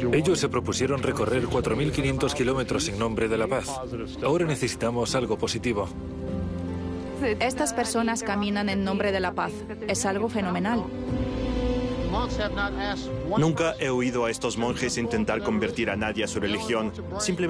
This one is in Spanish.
Ellos se propusieron recorrer 4.500 kilómetros en nombre de la paz. Ahora necesitamos algo positivo. Estas personas caminan en nombre de la paz. Es algo fenomenal. Nunca he oído a estos monjes intentar convertir a nadie a su religión. Simplemente